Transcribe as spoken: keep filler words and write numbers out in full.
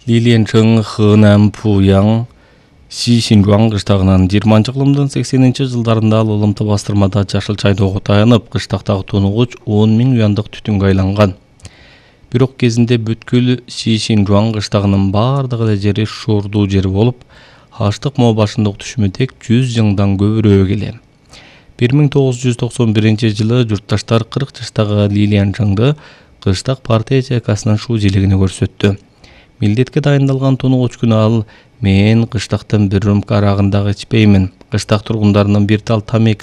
Лилианчың Хэнам Пуяң Си Шинжуан кыштагынан жыйырманчы кылымдын сексенинчи жылдарында ал уламта бастырмада жашыл чайдоого таянып, кыштактагы тунугуч он миң уяндык түтүнгө айланган. Бирок кезинде бүткүл Си Шинжуан кыштагынын бардыгы эле жери шоордуу жер болуп, аштык мо башындагы түшүмү тек жүз жылдан көбүрөөк эле. бир миң тогуз жүз токсон биринчи жылы журтташтар кырк жаштагы Лилианчыңды кыштак партия чайкасынын шуу желегине көрсөттү. Милдетке дайындалган тунугуч күнү ал: "Мен кыштактын бир рюмка арагын дагы ичпеймин. Кыштак тургундарынын бир тал тамеки